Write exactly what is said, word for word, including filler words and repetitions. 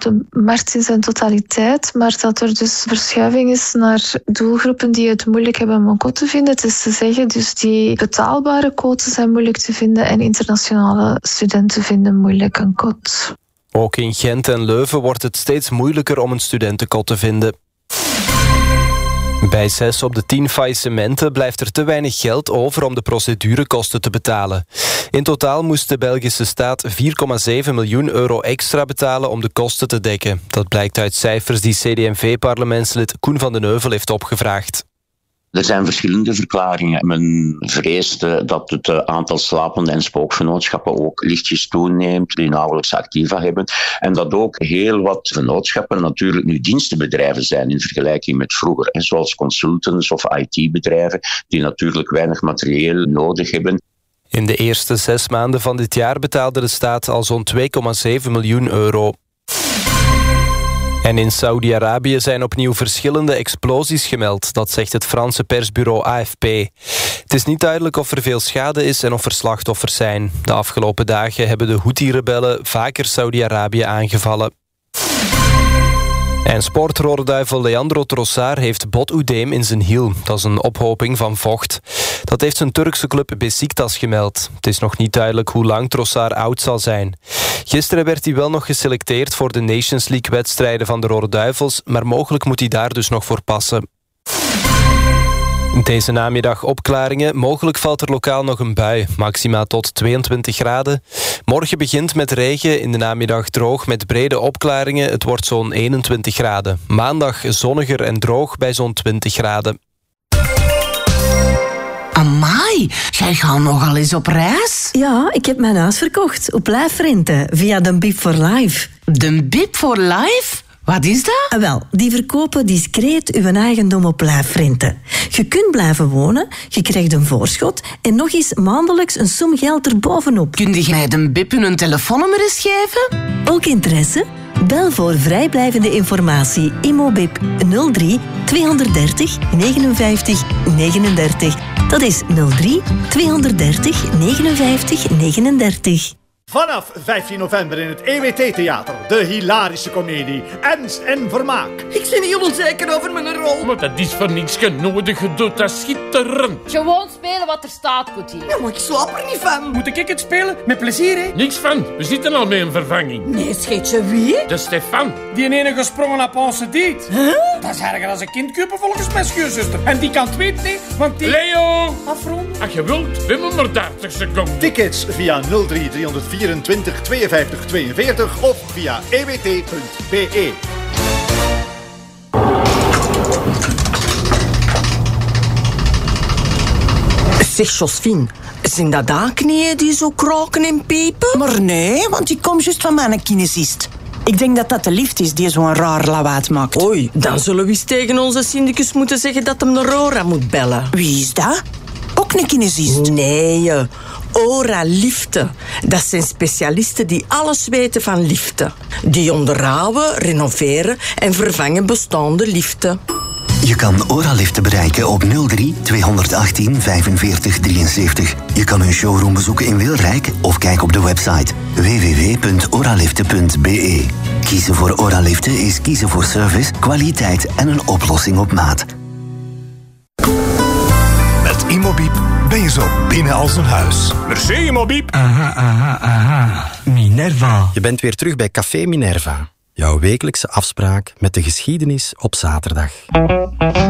op de markt in zijn totaliteit, maar dat er dus verschuiving is naar doelgroepen die het moeilijk hebben om een kot te vinden. Het is te zeggen, dus die betaalbare koten zijn moeilijk te vinden en internationale studenten vinden moeilijk een kot. Ook in Gent en Leuven wordt het steeds moeilijker om een studentenkot te vinden. Bij zes op de tien faillissementen blijft er te weinig geld over om de procedurekosten te betalen. In totaal moest de Belgische staat vier komma zeven miljoen euro extra betalen om de kosten te dekken. Dat blijkt uit cijfers die C D en V-parlementslid Koen van den Heuvel heeft opgevraagd. Er zijn verschillende verklaringen. Men vreest dat het aantal slapende en spookvennootschappen ook lichtjes toeneemt, die nauwelijks activa hebben. En dat ook heel wat vennootschappen natuurlijk nu dienstenbedrijven zijn in vergelijking met vroeger. Zoals consultants of I T-bedrijven, die natuurlijk weinig materieel nodig hebben. In de eerste zes maanden van dit jaar betaalde de staat al zo'n twee komma zeven miljoen euro. En in Saudi-Arabië zijn opnieuw verschillende explosies gemeld. Dat zegt het Franse persbureau A F P. Het is niet duidelijk of er veel schade is en of er slachtoffers zijn. De afgelopen dagen hebben de Houthi-rebellen vaker Saudi-Arabië aangevallen. En sportroodeduivel Leandro Trossard heeft botoedeem in zijn hiel. Dat is een ophoping van vocht. Dat heeft zijn Turkse club Beşiktaş gemeld. Het is nog niet duidelijk hoe lang Trossard oud zal zijn. Gisteren werd hij wel nog geselecteerd voor de Nations League-wedstrijden van de Rode Duivels, maar mogelijk moet hij daar dus nog voor passen. Deze namiddag opklaringen. Mogelijk valt er lokaal nog een bui. Maxima tot tweeëntwintig graden. Morgen begint met regen. In de namiddag droog met brede opklaringen. Het wordt zo'n eenentwintig graden. Maandag zonniger en droog bij zo'n twintig graden. Amai, jij gaat nogal eens op reis? Ja, ik heb mijn huis verkocht op Lijfrente via de Bip for Life. De Bip for Life? Wat is dat? Ah, wel, die verkopen discreet uw eigendom op Lijfrente. Je kunt blijven wonen, je krijgt een voorschot en nog eens maandelijks een som geld erbovenop. Kun je mij de Bip hun telefoonnummer eens geven? Ook interesse? Bel voor vrijblijvende informatie Immobip nul drie tweehonderddertig negenenvijftig negenendertig. Dat is nul drie tweehonderddertig negenenvijftig negenendertig. Vanaf vijftien november in het E W T-theater. De hilarische komedie Ernst en Vermaak. Ik ben heel onzeker over mijn rol. Maar dat is voor niets nodig. Je doet dat schitterend. Gewoon spelen wat er staat, Koetier. Ja, maar ik slaap er niet van. Moet ik het spelen? Met plezier, hè? Niks van. We zitten al met een vervanging. Nee, scheetje, wie? De Stefan. Die ene gesprongen op onze date. Huh? Dat is erger als een kindkuipen volgens mijn schoonzuster. En die kan het weten, niet, want die... Leo! Afronden. Als je wilt, we hebben maar dertig seconden. Tickets via nul drie driehonderdvierentwintig tweeënvijftig tweeënveertig of via e w t punt b e. Zeg, Josephine, zijn dat aanknieën die zo kraken en piepen? Maar nee, want ik kom juist van mijn kinesist. Ik denk dat dat de lift is die zo'n raar lawaad maakt. Oei, dan zullen we eens tegen onze syndicus moeten zeggen dat hem naar Rora moet bellen. Wie is dat? Ook een kinesist? Nee, Ora Liften. Dat zijn specialisten die alles weten van liften. Die onderhouden, renoveren en vervangen bestaande liften. Je kan Oraliften bereiken op nul drie tweehonderdachttien vijfenveertig drieënzeventig. Je kan hun showroom bezoeken in Wilrijk of kijk op de website w w w punt oraliften punt b e. Kiezen voor Oraliften is kiezen voor service, kwaliteit en een oplossing op maat. Met Immobip ben je zo binnen als een huis. Merci, Immobip. Aha, aha, aha. Minerva. Je bent weer terug bij Café Minerva. Jouw wekelijkse afspraak met de geschiedenis op zaterdag.